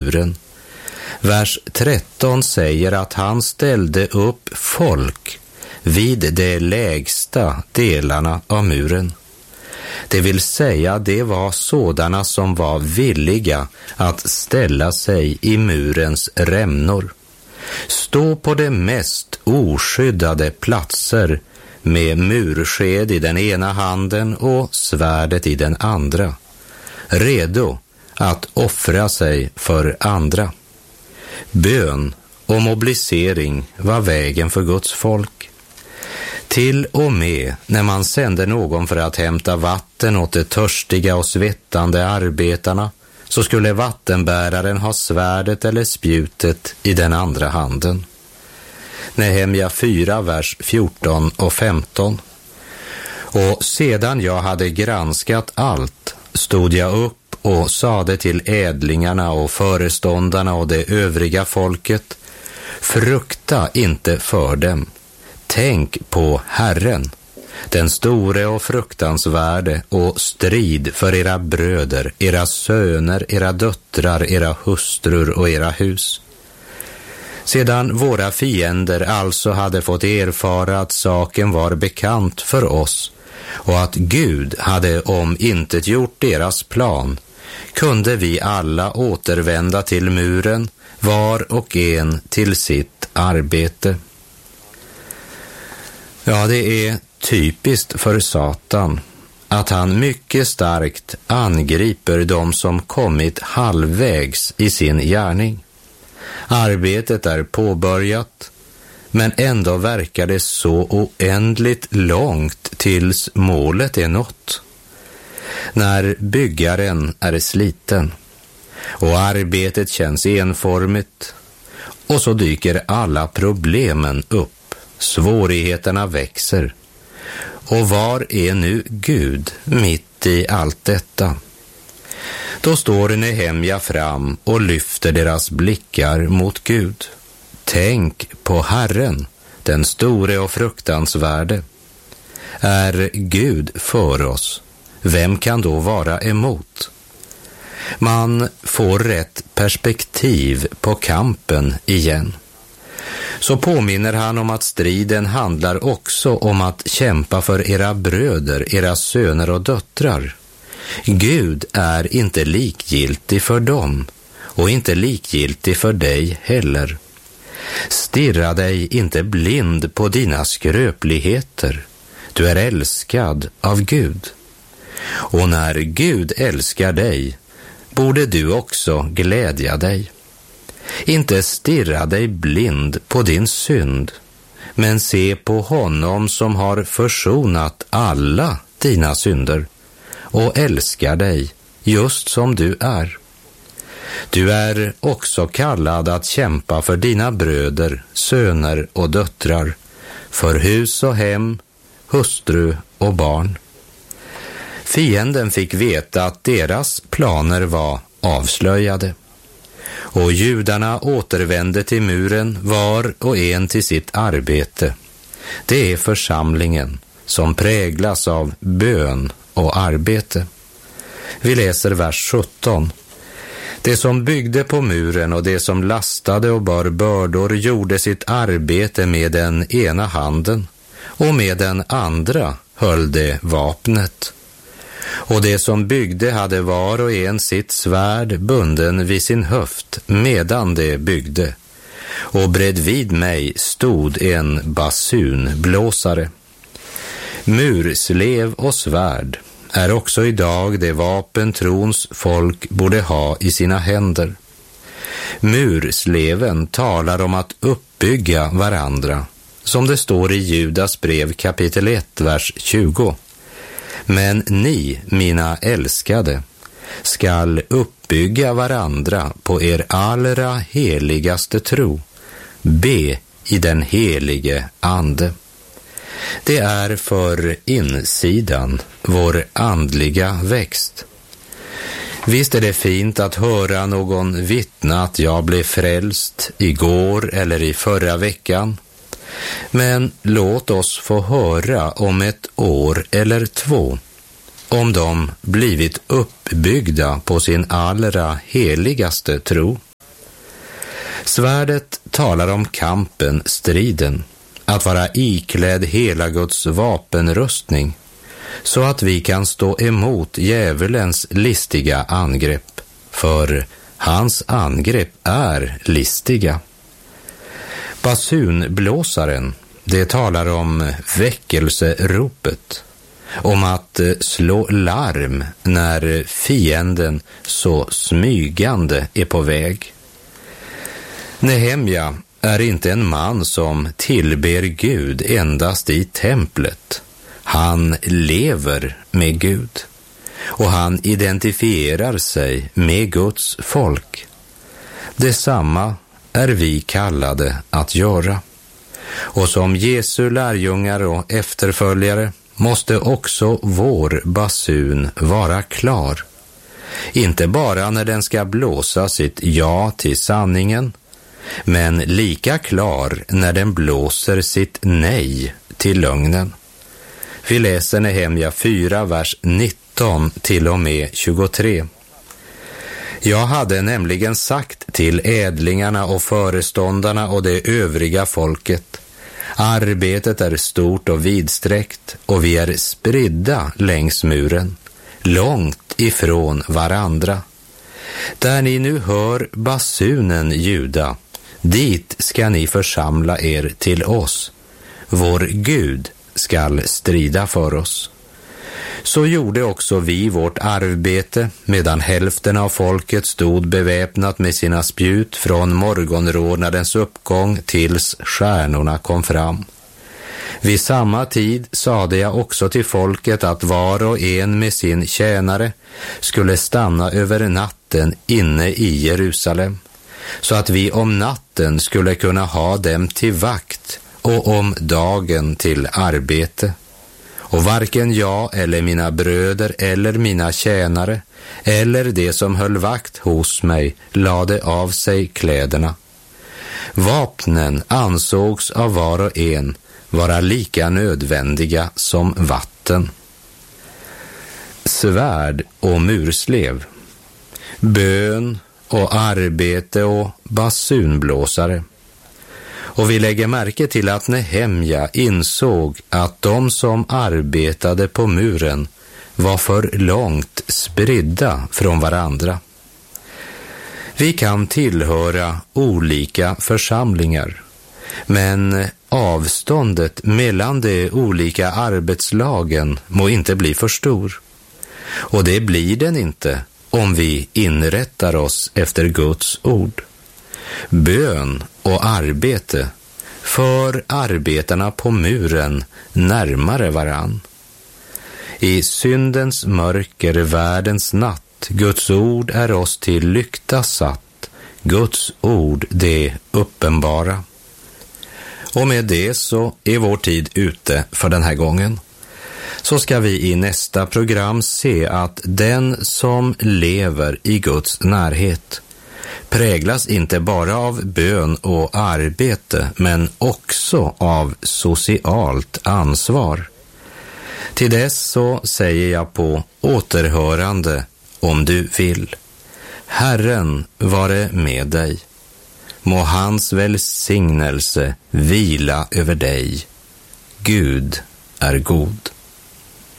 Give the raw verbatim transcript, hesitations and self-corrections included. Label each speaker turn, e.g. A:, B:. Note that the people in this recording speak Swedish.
A: muren. Vers tretton säger att han ställde upp folk vid de lägsta delarna av muren. Det vill säga, det var sådana som var villiga att ställa sig i murens rämnor. Stå på de mest oskyddade platser med mursked i den ena handen och svärdet i den andra, redo att offra sig för andra. Bön och mobilisering var vägen för Guds folk. Till och med när man sände någon för att hämta vatten åt de törstiga och svettande arbetarna, så skulle vattenbäraren ha svärdet eller spjutet i den andra handen. Nehemja fyra, vers fjorton och femton. Och sedan jag hade granskat allt stod jag upp och sade till ädlingarna och föreståndarna och det övriga folket: frukta inte för dem. Tänk på Herren, den store och fruktansvärde, och strid för era bröder, era söner, era döttrar, era hustrur och era hus. Sedan våra fiender alltså hade fått erfara att saken var bekant för oss och att Gud hade omintetgjort deras plan, kunde vi alla återvända till muren, var och en till sitt arbete. Ja, det är typiskt för Satan att han mycket starkt angriper dem som kommit halvvägs i sin gärning. Arbetet är påbörjat, men ändå verkar det så oändligt långt tills målet är nått. När byggaren är sliten och arbetet känns enformigt, och så dyker alla problemen upp. Svårigheterna växer. Och var är nu Gud mitt i allt detta? Då står Nehemja fram och lyfter deras blickar mot Gud. Tänk på Herren, den store och fruktansvärde. Är Gud för oss, vem kan då vara emot? Man får rätt perspektiv på kampen igen. Så påminner han om att striden handlar också om att kämpa för era bröder, era söner och döttrar. Gud är inte likgiltig för dem och inte likgiltig för dig heller. Stirra dig inte blind på dina skröpligheter. Du är älskad av Gud. Och när Gud älskar dig, borde du också glädja dig. Inte stirra dig blind på din synd, men se på honom som har försonat alla dina synder och älskar dig just som du är. Du är också kallad att kämpa för dina bröder, söner och döttrar, för hus och hem, hustru och barn. Fienden fick veta att deras planer var avslöjade. Och judarna återvände till muren, var och en till sitt arbete. Det är församlingen som präglas av bön och arbete. Vi läser vers sjutton. Det som byggde på muren och det som lastade och bar bördor gjorde sitt arbete med den ena handen, och med den andra höll det vapnet. Och det som byggde hade var och en sitt svärd bunden vid sin höft medan det byggde. Och bredvid mig stod en basunblåsare. Murslev och svärd är också idag det vapen trons folk borde ha i sina händer. Mursleven talar om att uppbygga varandra, som det står i Judas brev kapitel ett, vers tjugo. Men ni, mina älskade, skall uppbygga varandra på er allra heligaste tro. Be i den helige ande. Det är för insidan vår andliga växt. Visst är det fint att höra någon vittna att jag blev frälst igår eller i förra veckan. Men låt oss få höra om ett år eller två, om de blivit uppbyggda på sin allra heligaste tro. Svärdet talar om kampen, striden, att vara iklädd hela Guds vapenrustning, så att vi kan stå emot djävulens listiga angrepp, för hans angrepp är listiga. Basunblåsaren, det talar om väckelseropet, om att slå larm när fienden så smygande är på väg. Nehemja är inte en man som tillber Gud endast i templet. Han lever med Gud och han identifierar sig med Guds folk. Detsamma är vi kallade att göra. Och som Jesu lärjungar och efterföljare måste också vår basun vara klar. Inte bara när den ska blåsa sitt ja till sanningen, men lika klar när den blåser sitt nej till lögnen. Vi läser Nehemja fyra, vers nitton till och med tjugotre. Jag hade nämligen sagt till ädlingarna och föreståndarna och det övriga folket: arbetet är stort och vidsträckt och vi är spridda längs muren, långt ifrån varandra. Där ni nu hör basunen ljuda, dit ska ni församla er till oss. Vår Gud skall strida för oss. Så gjorde också vi vårt arbete, medan hälften av folket stod beväpnat med sina spjut från morgonrodnadens uppgång tills stjärnorna kom fram. Vid samma tid sade jag också till folket att var och en med sin tjänare skulle stanna över natten inne i Jerusalem, så att vi om natten skulle kunna ha dem till vakt och om dagen till arbete. Och varken jag eller mina bröder eller mina tjänare eller det som höll vakt hos mig lade av sig kläderna. Vapnen ansågs av var och en vara lika nödvändiga som vatten. Svärd och murslev, bön och arbete och basunblåsare. Och vi lägger märke till att Nehemja insåg att de som arbetade på muren var för långt spridda från varandra. Vi kan tillhöra olika församlingar, men avståndet mellan de olika arbetslagen må inte bli för stor. Och det blir den inte om vi inrättar oss efter Guds ord. Bön och arbete för arbetarna på muren närmare varann. I syndens mörker, världens natt, Guds ord är oss till lykta satt, Guds ord det uppenbara. Och med det så är vår tid ute för den här gången. Så ska vi i nästa program se att den som lever i Guds närhet präglas inte bara av bön och arbete, men också av socialt ansvar. Till dess så säger jag på återhörande om du vill. Herren vare med dig. Må hans välsignelse vila över dig. Gud är god.